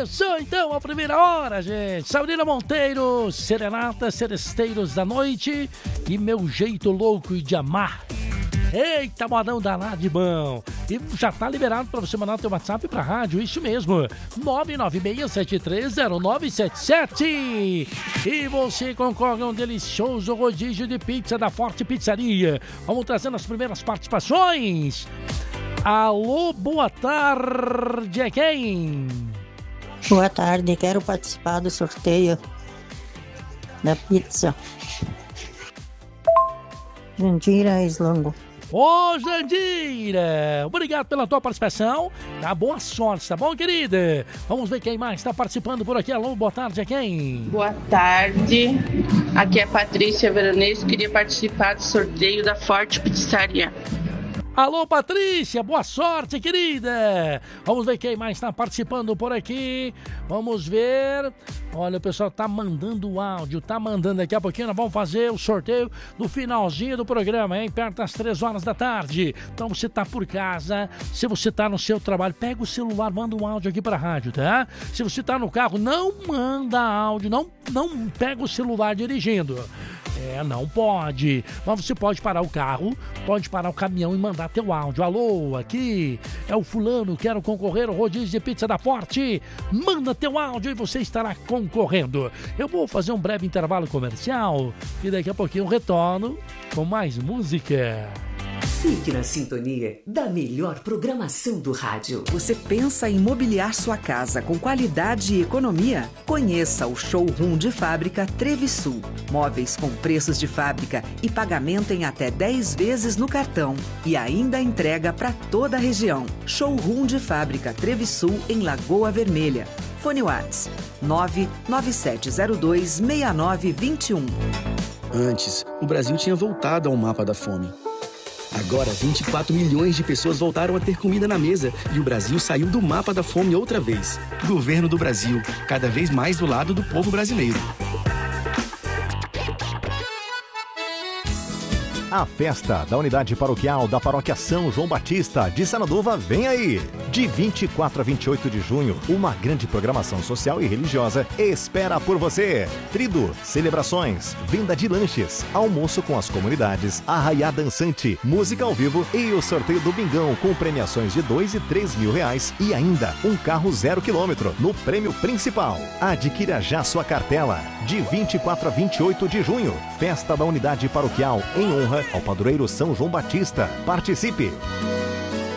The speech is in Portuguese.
Começou então a primeira hora, gente. Sabrina Monteiro, Serenata, Seresteiros da Noite e Meu Jeito Louco de Amar. Eita, modão danado de bom. E já tá liberado para você mandar o teu WhatsApp pra rádio, isso mesmo, 996730977. E você concorre a um delicioso rodízio de pizza da Forte Pizzaria. Vamos trazendo as primeiras participações. Alô, boa tarde, é quem? Boa tarde, quero participar do sorteio da pizza. Jandira Slongo. Ô, Jandira, obrigado pela tua participação. Tá, boa sorte, tá bom, querida? Vamos ver quem mais está participando por aqui. Alô, boa tarde, é quem? Boa tarde, aqui é Patrícia Veronese, queria participar do sorteio da Forte Pizzaria. Alô, Patrícia, boa sorte, querida. Vamos ver quem mais está participando por aqui. Vamos ver. Olha, o pessoal tá mandando áudio, tá mandando. Daqui a pouquinho nós vamos fazer o sorteio do finalzinho do programa, hein? Perto das 3 horas da tarde. Então você tá por casa, se você tá no seu trabalho, pega o celular, manda um áudio aqui pra rádio, tá? Se você tá no carro, não manda áudio, não pega o celular dirigindo. Não pode. Mas você pode parar o carro, pode parar o caminhão e mandar teu áudio. Alô, aqui é o fulano, quero concorrer ao rodízio de pizza da Forte. Manda teu áudio e você estará concorrendo. Eu vou fazer um breve intervalo comercial e daqui a pouquinho eu retorno com mais música. Fique na sintonia da melhor programação do rádio. Você pensa em mobiliar sua casa com qualidade e economia? Conheça o Showroom de Fábrica Trevisul. Móveis com preços de fábrica e pagamento em até 10 vezes no cartão. E ainda entrega para toda a região. Showroom de Fábrica Trevisul em Lagoa Vermelha. Fone WhatsApp 997026921. Antes, o Brasil tinha voltado ao mapa da fome. Agora, 24 milhões de pessoas voltaram a ter comida na mesa e o Brasil saiu do mapa da fome outra vez. Governo do Brasil, cada vez mais do lado do povo brasileiro. A festa da unidade paroquial da Paróquia São João Batista de Sanaúva vem aí! De 24 a 28 de junho, uma grande programação social e religiosa espera por você. Trido, celebrações, venda de lanches, almoço com as comunidades, arraiá dançante, música ao vivo e o sorteio do Bingão com premiações de R$2 e R$3.000 e ainda um carro 0 km no prêmio principal. Adquira já sua cartela. De 24 a 28 de junho, festa da unidade paroquial em honra ao padroeiro São João Batista. Participe!